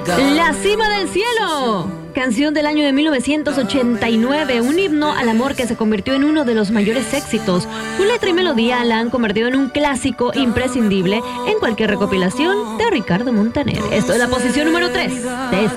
La cima del cielo, canción del año de 1989, un himno al amor que se convirtió en uno de los mayores éxitos. Su letra y melodía la han convertido en un clásico imprescindible en cualquier recopilación de Ricardo Montaner. Esto es la posición número 3 de